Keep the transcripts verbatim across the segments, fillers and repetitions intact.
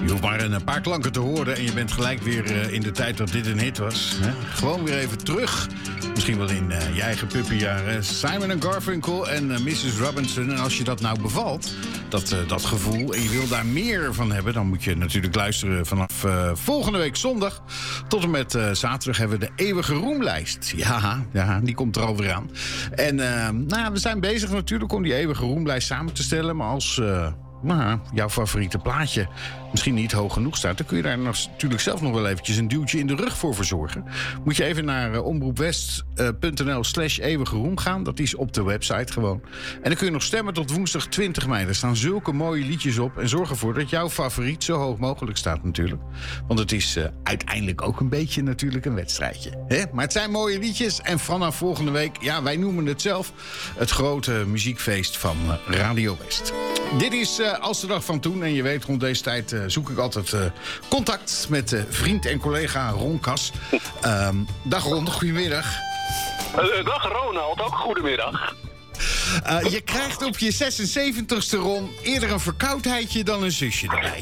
Je hoeft maar een paar klanken te horen en je bent gelijk weer uh, in de tijd dat dit een hit was. Hè? Gewoon weer even terug. Misschien wel in uh, je eigen puppyjaren. Simon en Garfunkel en uh, missus Robinson. En als je dat nou bevalt, dat, uh, dat gevoel, en je wil daar meer van hebben, dan moet je natuurlijk luisteren vanaf uh, volgende week zondag. Tot en met uh, zaterdag hebben we de eeuwige roemlijst. Ja, ja, die komt er alweer aan. En uh, nou, we zijn bezig natuurlijk om die eeuwige roemlijst samen te stellen. Maar als uh, nou, jouw favoriete plaatje misschien niet hoog genoeg staat, dan kun je daar nog, natuurlijk zelf nog wel eventjes een duwtje in de rug voor verzorgen. Moet je even naar uh, omroepwest.nl slash eeuwige roem gaan. Dat is op de website gewoon. En dan kun je nog stemmen tot woensdag twintig mei. Er staan zulke mooie liedjes op. En zorg ervoor dat jouw favoriet zo hoog mogelijk staat natuurlijk. Want het is uh, uiteindelijk ook een beetje natuurlijk een wedstrijdje. Hè? Maar het zijn mooie liedjes. En vanaf volgende week, ja, wij noemen het zelf het grote muziekfeest van uh, Radio West. Dit is uh, Als de dag van toen. En je weet, rond deze tijd uh, zoek ik altijd uh, contact met uh, vriend en collega Ron Kas. Um, dag Ron, goedemiddag. Uh, dag Ronald, ook goedemiddag. Uh, je krijgt op je zesenzeventigste, Ron, eerder een verkoudheidje dan een zusje erbij.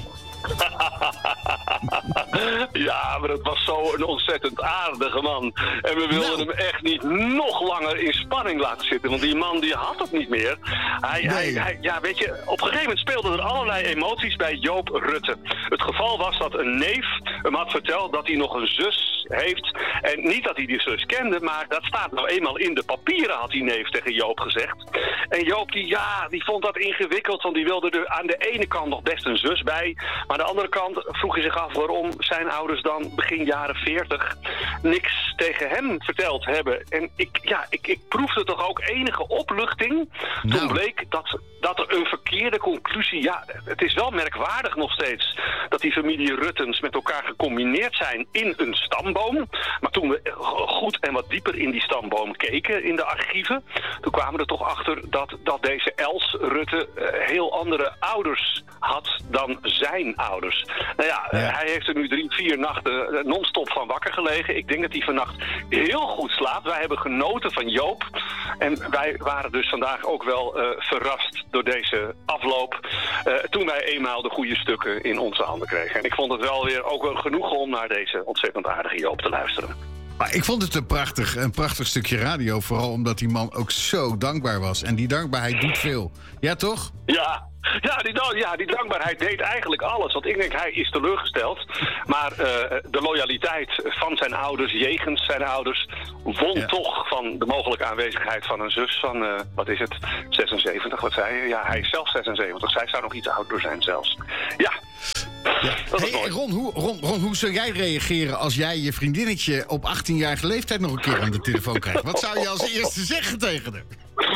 Ja, maar het was zo een ontzettend aardige man. En we wilden nou. hem echt niet nog langer in spanning laten zitten. Want die man die had het niet meer. Hij, nee. hij, hij, ja, weet je, op een gegeven moment speelden er allerlei emoties bij Joop Rutte. Het geval was dat een neef hem had verteld dat hij nog een zus heeft. En niet dat hij die zus kende, maar dat staat nou eenmaal in de papieren, had die neef tegen Joop gezegd. En Joop, die, ja, die vond dat ingewikkeld, want die wilde er aan de ene kant nog best een zus bij. Maar aan de andere kant vroeg hij zich af waarom zijn ouders dan begin jaren veertig niks tegen hem verteld hebben. En ik, ja, ik, ik proefde toch ook enige opluchting. Nou. Toen bleek dat, dat er een verkeerde conclusie... Ja, het is wel merkwaardig nog steeds dat die familie Ruttens met elkaar gecombineerd zijn in een stamboom. Maar toen we goed en wat dieper in die stamboom keken in de archieven, toen kwamen we er toch achter dat, dat deze Els Rutte uh, heel andere ouders had dan zijn ouders. Nou ja, ja. Uh, hij heeft er nu drie, vier nachten uh, non-stop van wakker gelegen. Ik denk dat hij vannacht heel goed slaapt. Wij hebben genoten van Joop. En wij waren dus vandaag ook wel uh, verrast door deze afloop. Uh, toen wij eenmaal de goede stukken in onze handen kregen. En ik vond het wel weer ook wel genoeg om naar deze ontzettend aardige Joop te luisteren. Maar ik vond het een prachtig, een prachtig stukje radio. Vooral omdat die man ook zo dankbaar was. En die dankbaarheid doet veel. Ja, toch? Ja. Ja die, ja, die dankbaarheid deed eigenlijk alles. Want ik denk, hij is teleurgesteld. Maar uh, de loyaliteit van zijn ouders, jegens zijn ouders, won ja. toch van de mogelijke aanwezigheid van een zus van, uh, wat is het, zesenzeventig, wat zei je? Ja, hij is zelf zesenzeventig. Zij zou nog iets ouder zijn zelfs. Ja. Ja. Hey, Ron, hoe, Ron, Ron, hoe zou jij reageren als jij je vriendinnetje op achttienjarige leeftijd nog een keer aan de telefoon krijgt? Wat zou je als eerste zeggen tegen haar?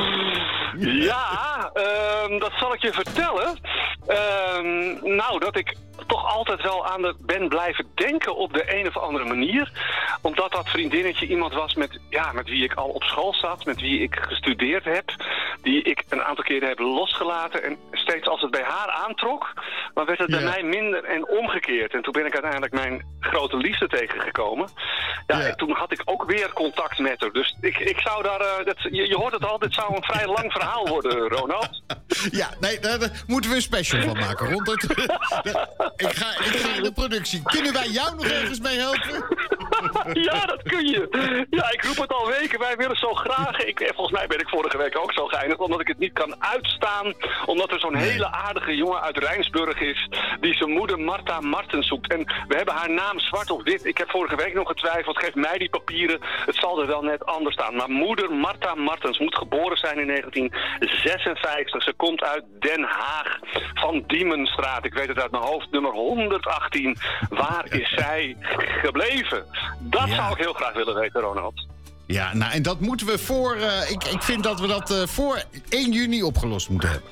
Ja, uh, dat zal ik je vertellen. Uh, nou, dat ik toch altijd wel aan de ben blijven denken op de een of andere manier. Omdat dat vriendinnetje iemand was met, ja, met wie ik al op school zat, met wie ik gestudeerd heb, die ik een aantal keren heb losgelaten. En steeds als het bij haar aantrok, dan werd het ja. bij mij minder en omgekeerd. En toen ben ik uiteindelijk mijn grote liefde tegengekomen. Ja, ja. En toen had ik ook weer contact met haar. Dus ik, ik zou daar, uh, dat, je, je hoort het al, dit zou een vrij lang verhaal worden, Ronald. Ja, nee, daar, daar moeten we een special van maken. Rond het, ik, ga, ik ga in de productie. Kunnen wij jou nog ergens mee helpen? Ja, dat kun je. Ja, ik roep het al weken. Wij willen zo graag. Ik, volgens mij ben ik vorige week ook zo geëindigd, omdat ik het niet kan uitstaan. Omdat er zo'n nee. hele aardige jongen uit Rijnsburg is, die zijn moeder Marta Martens zoekt. En we hebben haar naam zwart op wit. Ik heb vorige week nog getwijfeld. Geef mij die papieren. Het zal er wel net anders staan. Maar moeder Marta Martens moet geboren zijn in negentien zesenvijftig. Ze komt uit Den Haag, van Diemenstraat. Ik weet het uit mijn hoofd, nummer honderdachttien. Waar is zij gebleven? Dat ja. zou ik heel graag willen weten, Ronald. Ja, nou, en dat moeten we voor... Uh, ik, ik vind dat we dat uh, voor één juni opgelost moeten hebben.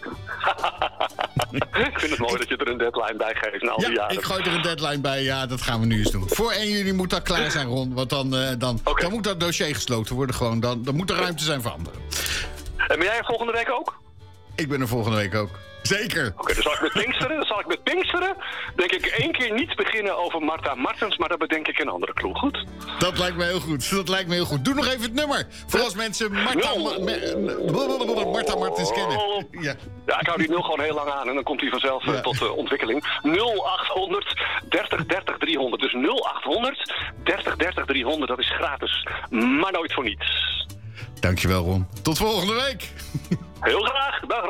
Ik vind het mooi ik, dat je er een deadline bij geeft na al die ja, jaren. ik gooi er een deadline bij. Ja, dat gaan we nu eens doen. Voor één juni moet dat klaar zijn, Ron. Want dan, uh, dan, okay. dan moet dat dossier gesloten worden. Gewoon. Dan, dan moet er ruimte zijn voor anderen. En ben jij er volgende week ook? Ik ben er volgende week ook. Zeker. Oké, okay, dan zal ik met Pinksteren. Dan zal ik met Pinksteren, denk ik, één keer niet beginnen over Martha Martens, maar dan bedenk ik een andere clue. Goed? Dat lijkt me heel goed. Dat lijkt me heel goed. Doe nog even het nummer. Voor als mensen Martha, Ma- Ma- Martha Martens kennen. Ja. ja, ik hou die nul gewoon heel lang aan en dan komt hij vanzelf ja. uh, tot uh, ontwikkeling. nul achthonderd dertig dertig driehonderd. Dus nul achthonderd dertig dertig driehonderd. Dat is gratis. Maar nooit voor niets. Dankjewel, Ron. Tot volgende week. Heel graag. Dag.